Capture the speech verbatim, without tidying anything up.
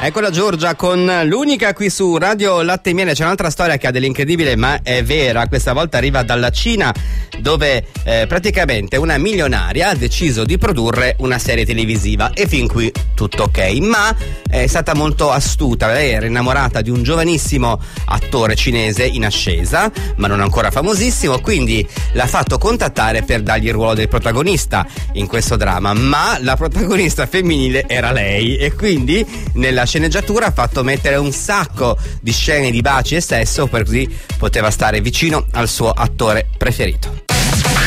Eccola Giorgia con l'unica qui su Radio Latte e Miele. C'è un'altra storia che ha dell'incredibile ma è vera. Questa volta arriva dalla Cina, dove eh, praticamente una milionaria ha deciso di produrre una serie televisiva e fin qui tutto ok, ma è stata molto astuta. Lei era innamorata di un giovanissimo attore cinese in ascesa, ma non ancora famosissimo, quindi l'ha fatto contattare per dargli il ruolo del protagonista in questo dramma, ma la protagonista femminile era lei e quindi nella sceneggiatura ha fatto mettere un sacco di scene di baci e sesso, per così poteva stare vicino al suo attore preferito.